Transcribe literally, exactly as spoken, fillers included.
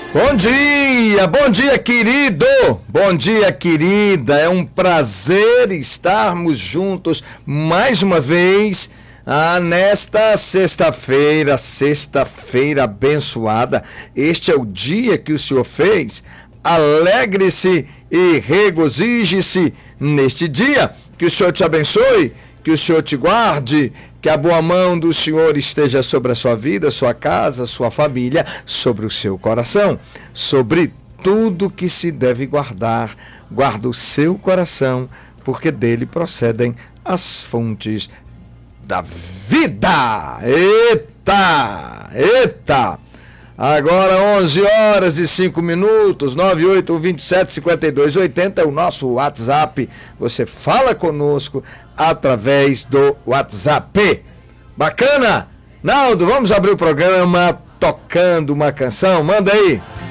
Bom dia, bom dia, querido, bom dia, querida, é um prazer estarmos juntos mais uma vez ah, nesta sexta-feira, sexta-feira abençoada. Este é o dia que o Senhor fez, alegre-se e regozije-se neste dia, que o Senhor te abençoe, que o Senhor te guarde, que a boa mão do Senhor esteja sobre a sua vida, sua casa, sua família, sobre o seu coração, sobre tudo que se deve guardar. Guarda o seu coração, porque dele procedem as fontes da vida. Eita! Eita! Agora onze horas e cinco minutos, nove oito um sete cinco dois oito zero é o nosso WhatsApp. Você fala conosco através do WhatsApp. Bacana? Naldo, vamos abrir o programa tocando uma canção. Manda aí.